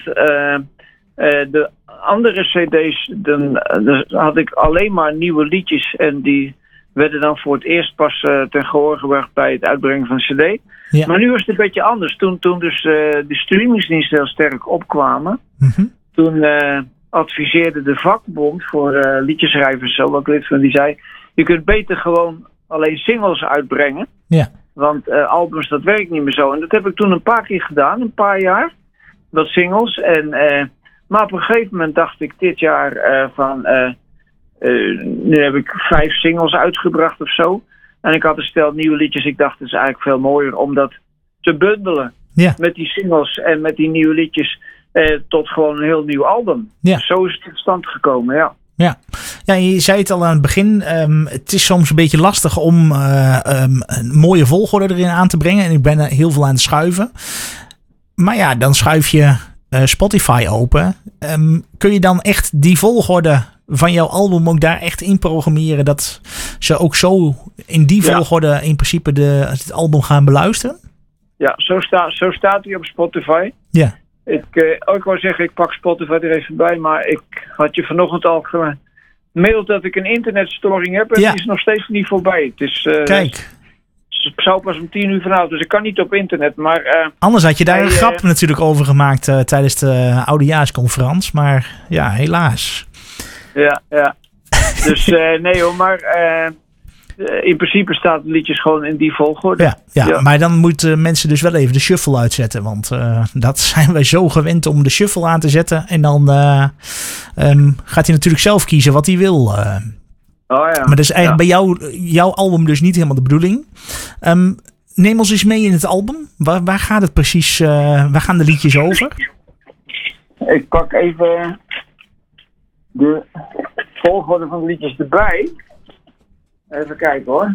de andere cd's, dan had ik alleen maar nieuwe liedjes. En die werden dan voor het eerst pas ten gehoor gebracht bij het uitbrengen van een cd. Ja. Maar nu was het een beetje anders. Toen dus de streamingsdiensten heel sterk opkwamen. Mm-hmm. Toen adviseerde de vakbond voor liedjeschrijvers, zo wat lid van, die zei: je kunt beter gewoon alleen singles uitbrengen. Ja. Want albums, dat werkt niet meer zo. En dat heb ik toen een paar keer gedaan, een paar jaar. Dat singles. Maar op een gegeven moment dacht ik dit jaar nu heb ik 5 singles uitgebracht of zo. En ik had een stel nieuwe liedjes. Ik dacht, het is eigenlijk veel mooier om dat te bundelen. Ja. Met die singles en met die nieuwe liedjes. Tot gewoon een heel nieuw album. Ja. Dus zo is het tot stand gekomen, ja. Ja, je zei het al aan het begin. Het is soms een beetje lastig om een mooie volgorde erin aan te brengen. En ik ben er heel veel aan het schuiven. Maar ja, dan schuif je Spotify open. Kun je dan echt die volgorde van jouw album ook daar echt in programmeren, dat ze ook zo in die volgorde in principe het album gaan beluisteren? Ja, zo staat hij op Spotify. Ja. Ik wou zeggen, ik pak Spotify er even bij, maar ik had je vanochtend al gemaild dat ik een internetstoring heb en die is nog steeds niet voorbij. Het is, kijk. Het zou pas om 10:00 vanavond, dus ik kan niet op internet. Maar, anders had je daar een grap natuurlijk over gemaakt tijdens de oudejaarsconferentie, maar ja, helaas. Ja. Dus nee hoor, maar in principe staat het liedjes gewoon in die volgorde. Ja, maar dan moeten mensen dus wel even de shuffle uitzetten. Want dat zijn wij zo gewend om de shuffle aan te zetten. En dan gaat hij natuurlijk zelf kiezen wat hij wil. Maar dat is eigenlijk bij jouw album dus niet helemaal de bedoeling. Neem ons eens mee in het album. Waar gaat het precies? Waar gaan de liedjes over? Ik pak even de volgorde van de liedjes erbij. Even kijken hoor.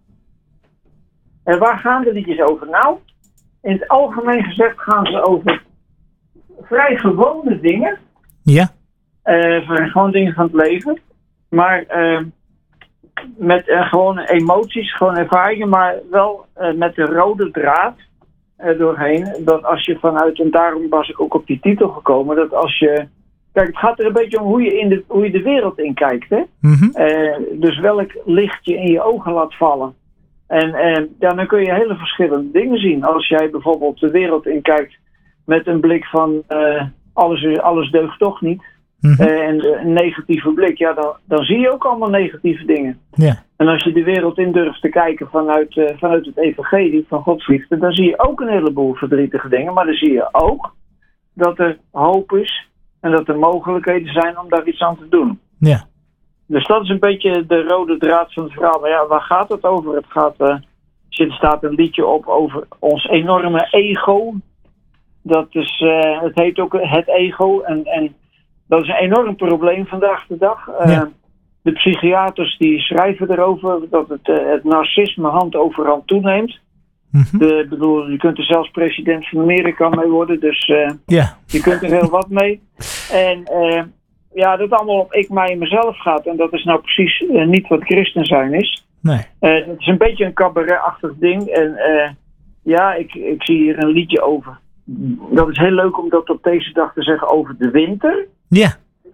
En waar gaan de liedjes over? Nou, in het algemeen gezegd gaan ze over vrij gewone dingen. Ja. Gewoon dingen van het leven. Maar met gewone emoties, gewoon ervaringen, maar wel met de rode draad doorheen. Dat als je vanuit, en daarom was ik ook op die titel gekomen, dat als je... Kijk, het gaat er een beetje om hoe je de wereld in kijkt, hè? Mm-hmm. Dus welk licht je in je ogen laat vallen. En dan kun je hele verschillende dingen zien. Als jij bijvoorbeeld de wereld in kijkt met een blik van alles deugt toch niet. Mm-hmm. En een negatieve blik, dan zie je ook allemaal negatieve dingen. Ja. En als je de wereld in durft te kijken vanuit het evangelie van Godsliefde, dan zie je ook een heleboel verdrietige dingen. Maar dan zie je ook dat er hoop is. En dat er mogelijkheden zijn om daar iets aan te doen. Ja. Dus dat is een beetje de rode draad van het verhaal. Maar ja, waar gaat het over? Het gaat, er staat een liedje op over ons enorme ego. Dat is, het heet ook het ego. En dat is een enorm probleem vandaag de dag. De psychiaters die schrijven erover dat het narcisme hand over hand toeneemt. Mm-hmm. Je kunt er zelfs president van Amerika mee worden, dus je kunt er heel wat mee. En dat allemaal op ik, mij en mezelf gaat. En dat is nou precies niet wat christen zijn is. Nee. Het is een beetje een cabaret-achtig ding. En ik zie hier een liedje over. Dat is heel leuk om dat op deze dag te zeggen over de winter. Ja.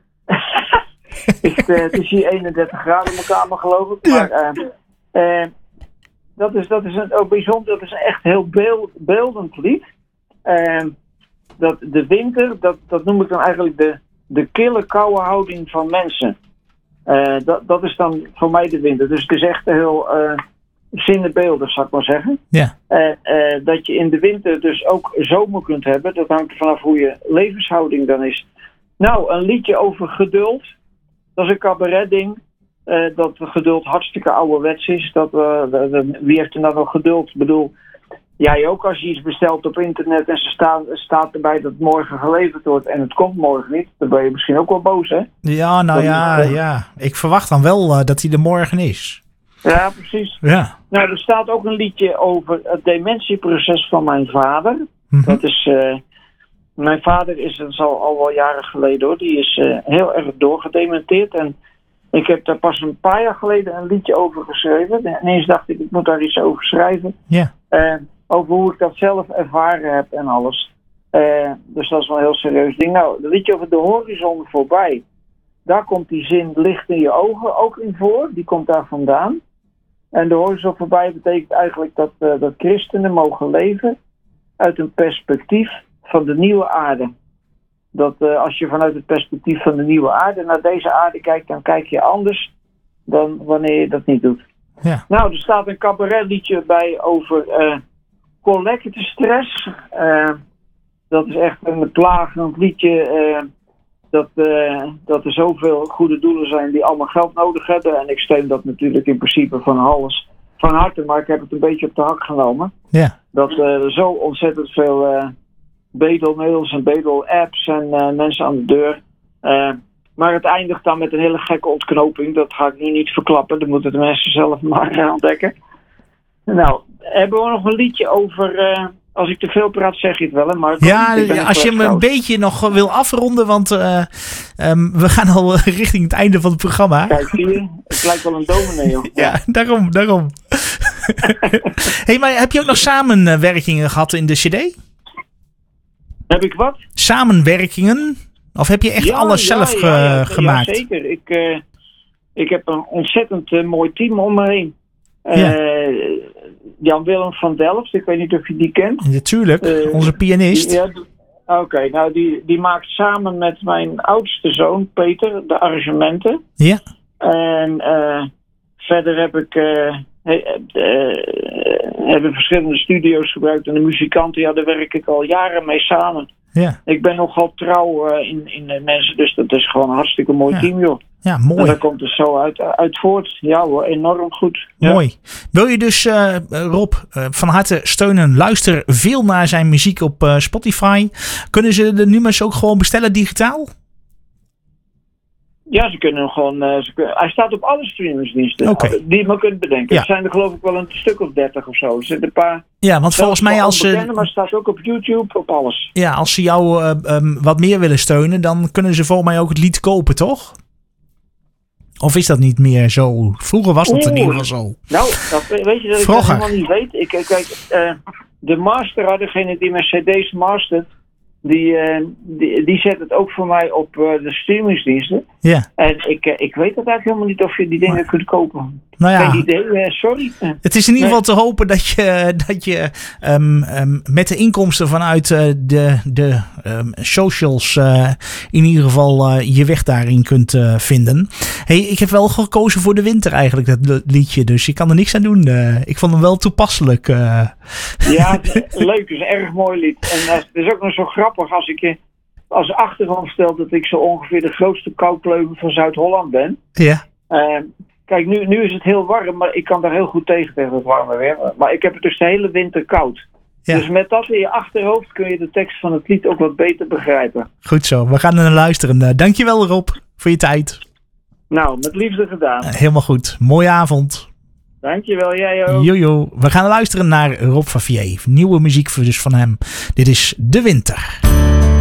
Het is hier 31 graden in mijn kamer, geloof ik. Maar dat is ook bijzonder. Dat is een echt heel beeldend lied. Dat de winter, dat noem ik dan eigenlijk de kille, koude houding van mensen. Dat is dan voor mij de winter. Dus het is echt heel zinnebeeldig, zou ik maar zeggen. Ja. Dat je in de winter dus ook zomer kunt hebben. Dat hangt er vanaf hoe je levenshouding dan is. Nou, een liedje over geduld. Dat is een cabaret-ding. Dat geduld hartstikke ouderwets is. Wie heeft er nou nog geduld? Ik bedoel, jij ook als je iets bestelt op internet en staat erbij dat het morgen geleverd wordt en het komt morgen niet. Dan ben je misschien ook wel boos, hè? Ja, ja. Ik verwacht dan wel dat hij er morgen is. Ja, precies. Ja. Nou, er staat ook een liedje over het dementieproces van mijn vader. Mm-hmm. Dat is... mijn vader is, dat is al wel jaren geleden hoor, die is heel erg doorgedementeerd. En ik heb daar pas een paar jaar geleden een liedje over geschreven. En ineens dacht ik moet daar iets over schrijven. Ja. Over hoe ik dat zelf ervaren heb en alles. Dus dat is wel een heel serieus ding. Nou, dat liedje over de horizon voorbij. Daar komt die zin licht in je ogen ook in voor. Die komt daar vandaan. En de horizon voorbij betekent eigenlijk dat christenen mogen leven uit een perspectief van de nieuwe aarde. Dat als je vanuit het perspectief van de nieuwe aarde naar deze aarde kijkt, dan kijk je anders dan wanneer je dat niet doet. Ja. Nou, er staat een cabaretliedje bij over collecte stress. Dat is echt een plagend liedje. Dat er zoveel goede doelen zijn die allemaal geld nodig hebben. En ik steun dat natuurlijk in principe van harte. Maar ik heb het een beetje op de hak genomen. Ja. Dat er zo ontzettend veel bedelmails en bedel-apps en mensen aan de deur. Maar het eindigt dan met een hele gekke ontknoping. Dat ga ik nu niet verklappen. Dat moeten de mensen zelf maar ontdekken. Nou, hebben we nog een liedje over... als ik te veel praat, zeg je het wel. Hè? Maar als je hem een beetje nog wil afronden, want we gaan al richting het einde van het programma. Kijk, zie je? Het lijkt wel een dominee. Joh. Ja, daarom. Hey, maar heb je ook nog samenwerkingen gehad in de CD? Heb ik wat? Samenwerkingen? Of heb je echt alles zelf gemaakt? Ja, zeker. Ik heb een ontzettend mooi team om me heen. Jan-Willem van Delft, ik weet niet of je die kent. Natuurlijk, onze pianist. Oké, nou die maakt samen met mijn oudste zoon Peter de arrangementen. Ja. En verder hebben verschillende studio's gebruikt en de muzikanten, daar werk ik al jaren mee samen. Ja. Ik ben nogal trouw in de mensen, dus dat is gewoon een hartstikke mooi team, joh. Ja, mooi. En daar komt het zo uit voort. Ja hoor, enorm goed. Ja. Mooi. Wil je dus Rob van harte steunen? Luister veel naar zijn muziek op Spotify. Kunnen ze de nummers ook gewoon bestellen digitaal? Ja, ze kunnen hem gewoon... hij staat op alle streamingsdiensten die je maar kunt bedenken. Ja. Er zijn er geloof ik wel een stuk of 30 of zo. Er zitten een paar... Ja, want volgens mij als ze... maar het staat ook op YouTube, op alles. Ja, als ze jou wat meer willen steunen, dan kunnen ze volgens mij ook het lied kopen, toch? Of is dat niet meer zo? Vroeger was dat in ieder geval zo. Nou, weet je dat ik dat helemaal niet weet? Kijk, de master, degene die mijn cd's mastert, die zet het ook voor mij op de streamingsdiensten. Ja. En ik weet het eigenlijk helemaal niet of je die dingen kunt kopen. Nou ja, geen idee, sorry. Het is in ieder geval te hopen dat je met de inkomsten vanuit de socials in ieder geval je weg daarin kunt vinden. Hey, ik heb wel gekozen voor de winter eigenlijk, dat liedje. Dus ik kan er niks aan doen. Ik vond hem wel toepasselijk. Ja, leuk. Het is een erg mooi lied. En het is ook nog zo grappig als ik je als achtergrond stel dat ik zo ongeveer de grootste koudkleuver van Zuid-Holland ben. Ja. Kijk, nu is het heel warm, maar ik kan daar heel goed tegen het warme weer. Maar ik heb het dus de hele winter koud. Ja. Dus met dat in je achterhoofd kun je de tekst van het lied ook wat beter begrijpen. Goed zo, we gaan er naar luisteren. Dankjewel Rob, voor je tijd. Nou, met liefde gedaan. Helemaal goed, mooie avond. Dankjewel, jij ook. Jojo, we gaan luisteren naar Rob van Vier. Nieuwe muziek dus van hem. Dit is De Winter.